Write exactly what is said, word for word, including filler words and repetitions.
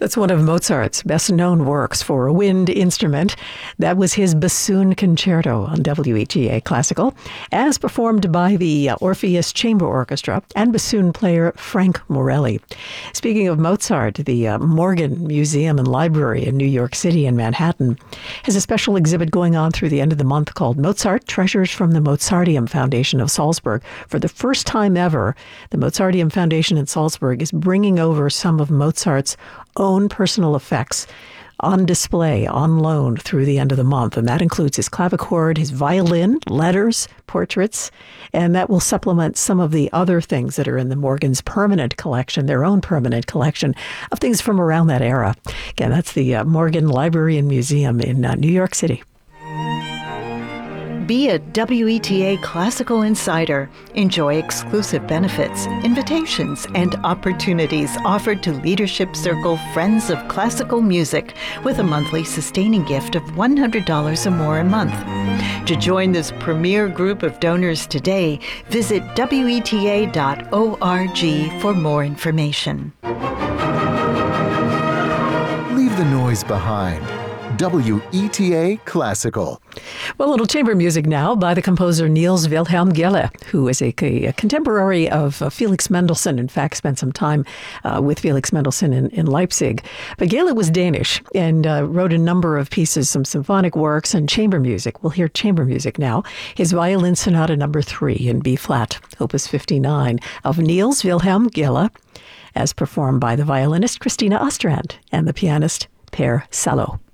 That's one of Mozart's best-known works for a wind instrument. That was his Bassoon Concerto on W E T A Classical, as performed by the Orpheus Chamber Orchestra and bassoon player Frank Morelli. Speaking of Mozart, the uh, Morgan Museum and Library in New York City and Manhattan has a special exhibit going on through the end of the month called Mozart Treasures from the Mozarteum Foundation of Salzburg. For the first time ever, the Mozarteum Foundation in Salzburg is bringing over some of Mozart's own personal effects on display, on loan through the end of the month. And that includes his clavichord, his violin, letters, portraits, and that will supplement some of the other things that are in the Morgan's permanent collection, their own permanent collection of things from around that era. Again, that's the uh, Morgan Library and Museum in uh, New York City. Be a W E T A Classical Insider. Enjoy exclusive benefits, invitations, and opportunities offered to Leadership Circle Friends of Classical Music with a monthly sustaining gift of one hundred dollars or more a month. To join this premier group of donors today, visit W E T A dot org for more information. Leave the noise behind. W E T A Classical. Well, a little chamber music now by the composer Niels Wilhelm Gelle, who is a, a contemporary of uh, Felix Mendelssohn. In fact, spent some time uh, with Felix Mendelssohn in, in Leipzig. But Gelle was Danish and uh, wrote a number of pieces, some symphonic works and chamber music. We'll hear chamber music now. His Violin Sonata number three in B flat, Opus fifty-nine, of Niels Wilhelm Gelle, as performed by the violinist Christina Ostrand and the pianist Per Salo.